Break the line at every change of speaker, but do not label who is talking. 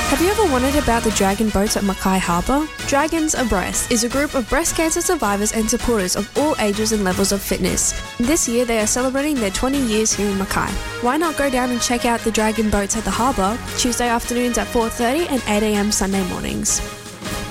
Have you ever wondered about the Dragon boats at Mackay Harbour? Dragons Abreast is a group of breast cancer survivors and supporters of all ages and levels of fitness. This year they are celebrating their 20 years here in Mackay. Why not go down and check out the Dragon boats at the harbour Tuesday afternoons at 4:30 and 8 a.m. Sunday mornings?